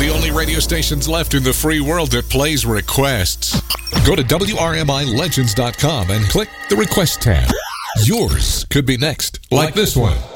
the only radio stations left in the free world that plays requests. Go to WRMILegends.com and click the Request tab. Yours could be next, like this one.